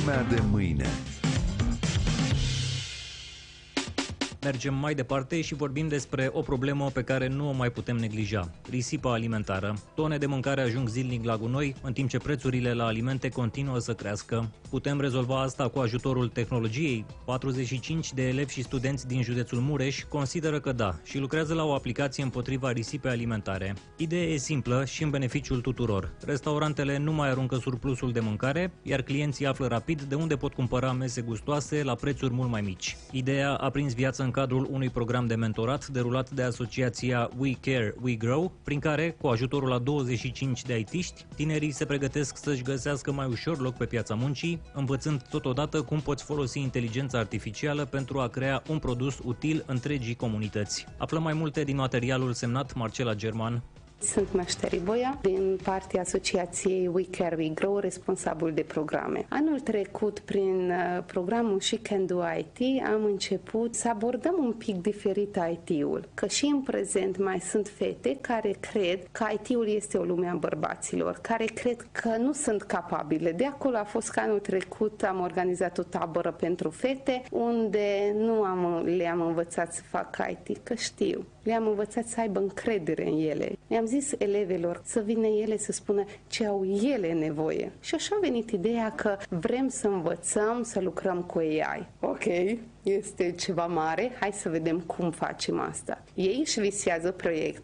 Lumea de mâine. Mergem mai departe și vorbim despre o problemă pe care nu o mai putem neglija: risipa alimentară. Tone de mâncare ajung zilnic la gunoi, în timp ce prețurile la alimente continuă să crească. Putem rezolva asta cu ajutorul tehnologiei? 45 de elevi și studenți din județul Mureș consideră că da și lucrează la o aplicație împotriva risipei alimentare. Ideea e simplă și în beneficiul tuturor. Restaurantele nu mai aruncă surplusul de mâncare, iar clienții află rapid de unde pot cumpăra mese gustoase la prețuri mult mai mici. Ideea a prins viață în cadrul unui program de mentorat derulat de asociația We Care, We Grow, prin care, cu ajutorul a 25 de IT-ști, tinerii se pregătesc să-și găsească mai ușor loc pe piața muncii, învățând totodată cum poți folosi inteligența artificială pentru a crea un produs util întregii comunități. Aflăm mai multe din materialul semnat Marcela German. Sunt Meșteri Boia, din partea asociației We Care, We Grow, responsabil de programe. Anul trecut, prin programul She Can Do IT, am început să abordăm un pic diferit IT-ul. Că și în prezent mai sunt fete care cred că IT-ul este o lume a bărbaților, care cred că nu sunt capabile. De acolo a fost că anul trecut am organizat o tabără pentru fete, unde nu le-am învățat să facă IT, că știu. Le-am învățat să aibă încredere în ele. Le-am zis elevilor să vină ele să spună ce au ele nevoie. Și așa a venit ideea că vrem să învățăm să lucrăm cu AI. Ok, este ceva mare, hai să vedem cum facem asta. Ei își visează proiecte